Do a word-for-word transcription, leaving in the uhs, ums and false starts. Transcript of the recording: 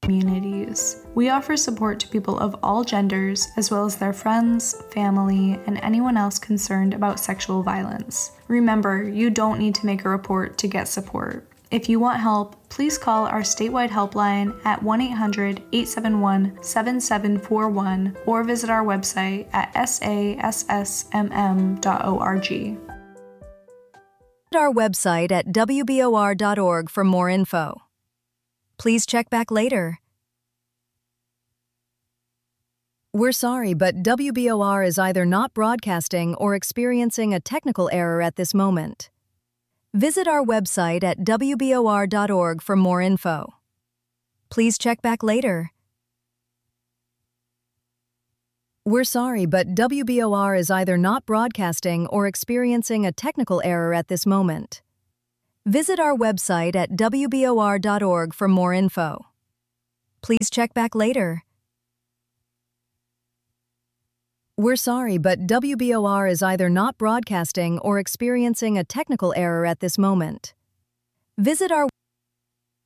communities. We offer support to people of all genders, as well as their friends, family, and anyone else concerned about sexual violence. Remember, you don't need to make a report to get support. If you want help, please call our statewide helpline at one eight hundred, eight seven one, seven seven four one or visit our website at s a s s m m dot org. Our website at w b o r dot org for more info. Please check back later. We're sorry, but W B O R is either not broadcasting or experiencing a technical error at this moment. Visit our website at w b o r dot org for more info. Please check back later. We're sorry, but W B O R is either not broadcasting or experiencing a technical error at this moment. Visit our website at w b o r dot org for more info. Please check back later. We're sorry, but W B O R is either not broadcasting or experiencing a technical error at this moment. Visit our